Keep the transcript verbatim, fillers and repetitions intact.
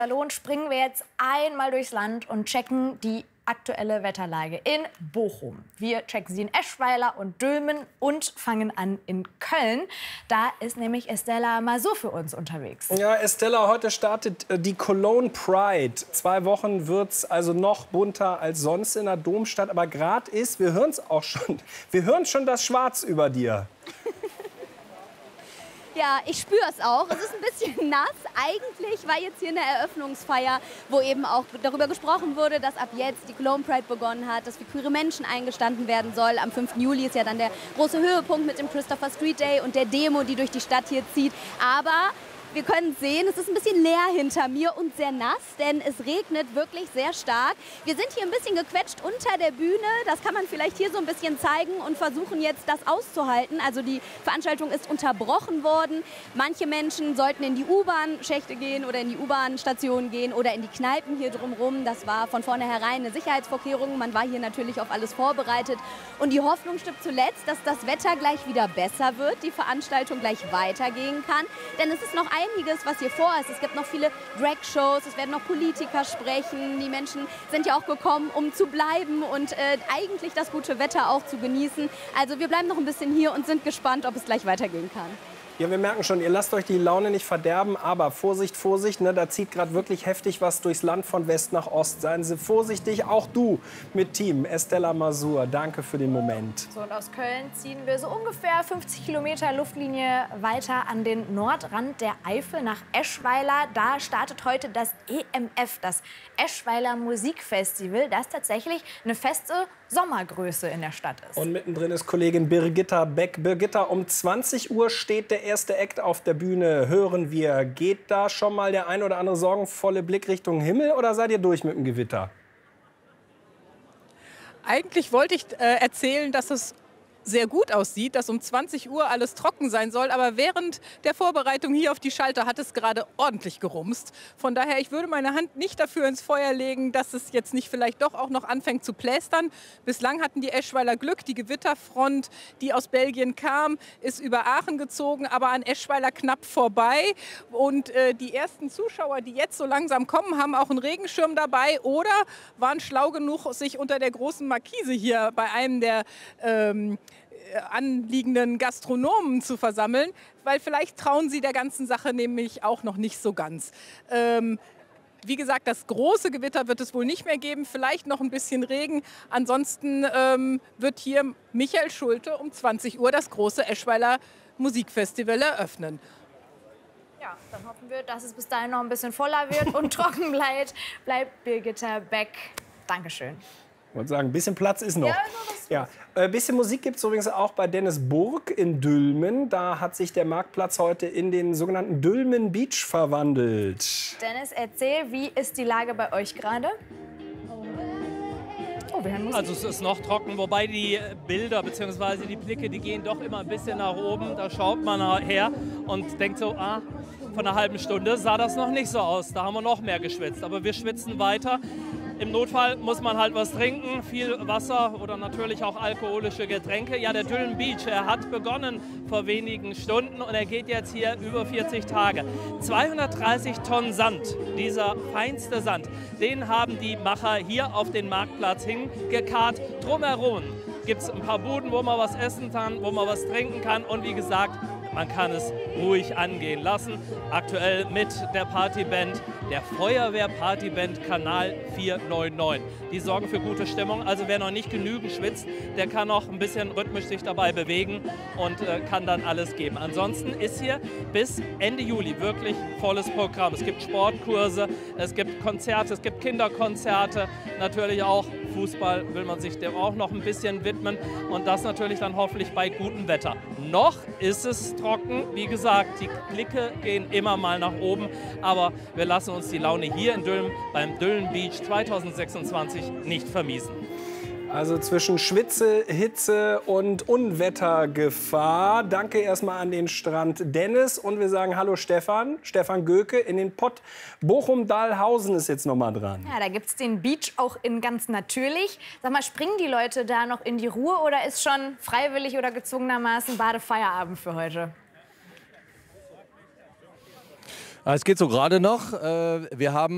Lohn springen wir jetzt einmal durchs Land und checken die aktuelle Wetterlage in Bochum. Wir checken sie in Eschweiler und Dülmen und fangen an in Köln. Da ist nämlich Estella Masur für uns unterwegs. Ja, Estella, heute startet äh, die Cologne Pride. Zwei Wochen wird es also noch bunter als sonst in der Domstadt. Aber gerade ist, wir hören es auch schon, wir hören schon das Schwarz über dir. Ja, ich spüre es auch. Es ist ein bisschen nass. Eigentlich war jetzt hier eine Eröffnungsfeier, wo eben auch darüber gesprochen wurde, dass ab jetzt die Cologne Pride begonnen hat, dass für queere Menschen eingestanden werden soll. Am fünften Juli ist ja dann der große Höhepunkt mit dem Christopher Street Day und der Demo, die durch die Stadt hier zieht. Aber wir können sehen, es ist ein bisschen leer hinter mir und sehr nass, denn es regnet wirklich sehr stark. Wir sind hier ein bisschen gequetscht unter der Bühne. Das kann man vielleicht hier so ein bisschen zeigen und versuchen jetzt das auszuhalten. Also die Veranstaltung ist unterbrochen worden. Manche Menschen sollten in die U-Bahn-Schächte gehen oder in die U-Bahn-Stationen gehen oder in die Kneipen hier drumherum. Das war von vornherein eine Sicherheitsvorkehrung. Man war hier natürlich auf alles vorbereitet. Und die Hoffnung stirbt zuletzt, dass das Wetter gleich wieder besser wird, die Veranstaltung gleich weitergehen kann. Denn es ist noch einiges, was hier vor ist. Es gibt noch viele Drag-Shows, es werden noch Politiker sprechen. Die Menschen sind ja auch gekommen, um zu bleiben und äh, eigentlich das gute Wetter auch zu genießen. Also wir bleiben noch ein bisschen hier und sind gespannt, ob es gleich weitergehen kann. Ja, wir merken schon, ihr lasst euch die Laune nicht verderben, aber Vorsicht, Vorsicht, ne, da zieht gerade wirklich heftig was durchs Land von West nach Ost. Seien Sie vorsichtig, auch du mit Team. Estella Masur, danke für den Moment. So, und aus Köln ziehen wir so ungefähr fünfzig Kilometer Luftlinie weiter an den Nordrand der Eifel nach Eschweiler. Da startet heute das E M F, das Eschweiler Musikfestival, das tatsächlich eine feste Sommergröße in der Stadt ist. Und mittendrin ist Kollegin Birgitta Beck. Birgitta, um zwanzig Uhr steht der erste Act auf der Bühne. Hören wir, geht da schon mal der ein oder andere sorgenvolle Blick Richtung Himmel oder seid ihr durch mit dem Gewitter? Eigentlich wollte ich äh, erzählen, dass es sehr gut aussieht, dass um zwanzig Uhr alles trocken sein soll. Aber während der Vorbereitung hier auf die Schalter hat es gerade ordentlich gerumst. Von daher, ich würde meine Hand nicht dafür ins Feuer legen, dass es jetzt nicht vielleicht doch auch noch anfängt zu plästern. Bislang hatten die Eschweiler Glück. Die Gewitterfront, die aus Belgien kam, ist über Aachen gezogen, aber an Eschweiler knapp vorbei. Und äh, die ersten Zuschauer, die jetzt so langsam kommen, haben auch einen Regenschirm dabei oder waren schlau genug, sich unter der großen Markise hier bei einem der ähm, anliegenden Gastronomen zu versammeln, weil vielleicht trauen sie der ganzen Sache nämlich auch noch nicht so ganz. Ähm, wie gesagt, das große Gewitter wird es wohl nicht mehr geben, vielleicht noch ein bisschen Regen. Ansonsten ähm, wird hier Michael Schulte um zwanzig Uhr das große Eschweiler Musikfestival eröffnen. Ja, dann hoffen wir, dass es bis dahin noch ein bisschen voller wird und trocken bleibt. Bleibt Birgitta Beck. Dankeschön. Ich wollte sagen, ein bisschen Platz ist noch. Ja, noch was. Ja, ein bisschen Musik gibt es übrigens auch bei Dennis Burg in Dülmen. Da hat sich der Marktplatz heute in den sogenannten Dülmen Beach verwandelt. Dennis, erzähl, wie ist die Lage bei euch gerade? Oh, wir hören Musik. Also es ist noch trocken, wobei die Bilder bzw. die Blicke, die gehen doch immer ein bisschen nach oben. Da schaut man her und denkt so, ah, von einer halben Stunde sah das noch nicht so aus. Da haben wir noch mehr geschwitzt. Aber wir schwitzen weiter. Im Notfall muss man halt was trinken, viel Wasser oder natürlich auch alkoholische Getränke. Ja, der Dülmen Beach, er hat begonnen vor wenigen Stunden und er geht jetzt hier über vierzig Tage. zweihundertdreißig Tonnen Sand, dieser feinste Sand, den haben die Macher hier auf den Marktplatz hingekarrt. Drumherum gibt es ein paar Buden, wo man was essen kann, wo man was trinken kann und wie gesagt, man kann es ruhig angehen lassen. Aktuell mit der Partyband, der Feuerwehr-Partyband Kanal vier neun neun. Die sorgen für gute Stimmung. Also wer noch nicht genügend schwitzt, der kann noch ein bisschen rhythmisch sich dabei bewegen und äh, kann dann alles geben. Ansonsten ist hier bis Ende Juli wirklich volles Programm. Es gibt Sportkurse, es gibt Konzerte, es gibt Kinderkonzerte, natürlich auch Fußball will man sich dem auch noch ein bisschen widmen und das natürlich dann hoffentlich bei gutem Wetter. Noch ist es trocken, wie gesagt, die Blicke gehen immer mal nach oben, aber wir lassen uns die Laune hier in Dülmen beim Dülmen Beach zweitausendsechsundzwanzig nicht vermiesen. Also zwischen Schwitze, Hitze und Unwettergefahr. Danke erstmal an den Strand Dennis und wir sagen Hallo Stefan, Stefan Göke in den Pott. Bochum-Dahlhausen ist jetzt noch mal dran. Ja, da gibt es den Beach auch in ganz natürlich. Sag mal, springen die Leute da noch in die Ruhe oder ist schon freiwillig oder gezwungenermaßen Badefeierabend für heute? Es geht so gerade noch. Wir haben